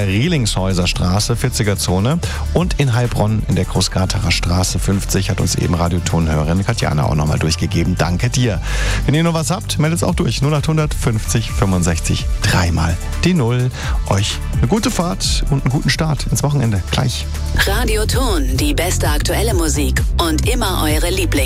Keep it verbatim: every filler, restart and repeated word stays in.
Rielingshäuser Straße, vierziger Zone. Und in Heilbronn in der Großgarterer Straße fünfzig hat uns eben Radiotonhörerin Katjana auch nochmal durchgegeben. Danke dir. Wenn ihr noch was habt, meldet es auch durch. null acht hundert fünfzig fünfundsechzig, dreimal die Null. Euch eine gute Fahrt und einen guten Start ins Wochenende. Gleich. Radioton, die beste aktuelle Musik und immer eure Lieblings.